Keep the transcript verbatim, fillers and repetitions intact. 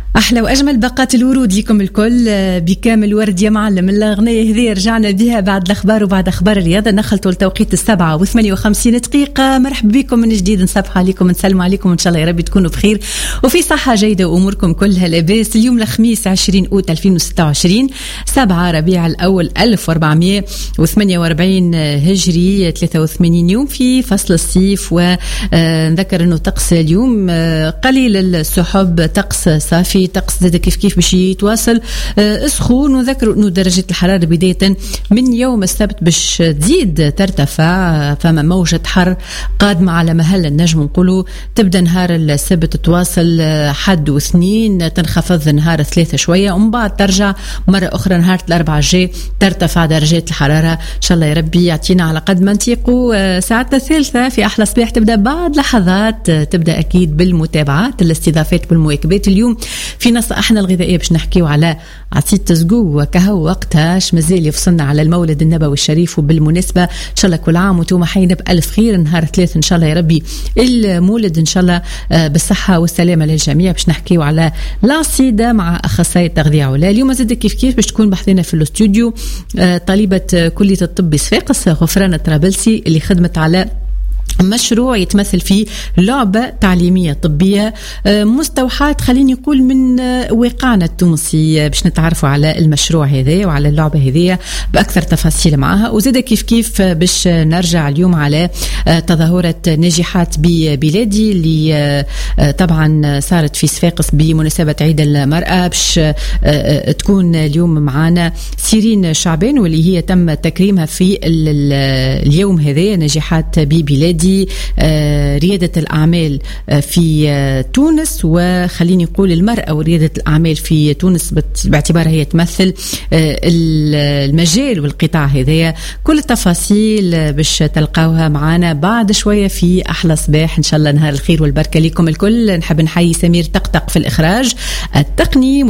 أحلى وأجمل باقات الورود لكم الكل بكامل ورد يا معلم. الأغنية هذه رجعنا بها بعد الأخبار وبعد أخبار الرياضة. نخلطوا لتوقيت السبعة وثمانية وخمسين دقيقة. مرحبا بكم من جديد، نصبح عليكم، نسلم عليكم إن شاء الله يا رب تكونوا بخير وفي صحة جيدة وأموركم كلها لاباس. اليوم الخميس عشرين أوت ألفين وستة وعشرين، سبعة ربيع الأول ألف وأربعمائة وثمانية وأربعين هجري، ثلاثة وثمانين يوم في فصل الصيف. ونذكر أنه طقس اليوم قليل السحب، طقس صافي، طقس زاد كيف كيف باش يتواصل سخون. ونذكر انه درجه الحراره بدايه من يوم السبت باش تزيد ترتفع، فما موجه حر قادمه على مهل النجم نقولوا. تبدا نهار السبت تواصل حد واثنين، تنخفض نهار ثلاثه شويه، ومن بعد ترجع مره اخرى نهار الاربعاء الجاي ترتفع درجات الحراره. ان شاء الله يا ربي يعطينا على قد ما نطيقوا. ساعتنا الثالثه في احلى صباح تبدا بعد لحظات، تبدا اكيد بالمتابعات، الاستضافات بالمواكبات. اليوم في نصائحنا الغذائيه باش نحكيو على عصير تزقو وكهو وقتاش مازال يفصلنا على المولد النبوي الشريف. وبالمناسبه ان شاء الله كل عام وانتم حيين بالف خير. نهار ثلاث ان شاء الله يا ربي المولد ان شاء الله بالصحه والسلامه للجميع. باش نحكيو على لاصيدا مع اخصائي التغذيه علا. اليوم زاد كيف كيف باش تكون بحثنا في الاستوديو طالبه كليه الطب صفاقس غفران الطرابلسي اللي خدمت على مشروع يتمثل فيه لعبة تعليمية طبية مستوحاة خليني نقول من واقعنا التونسي. باش نتعرفوا على المشروع هذا وعلى اللعبة هذه بأكثر تفاصيل معها. وزاد كيف كيف باش نرجع اليوم على تظاهرة ناجحات ببلادي اللي طبعا صارت في صفاقس بمناسبة عيد المرأة. باش تكون اليوم معنا سيرين شعبان واللي هي تم تكريمها في اليوم هذا، ناجحات ببلادي ريادة الأعمال في تونس. وخليني نقول المرأة وريادة الأعمال في تونس باعتبارها هي تمثل المجال والقطاع هذا. كل التفاصيل باش تلقاوها معنا بعد شوية في أحلى صباح إن شاء الله. نهار الخير والبركة لكم الكل. نحب نحيي سمير طقطق في الإخراج التقني.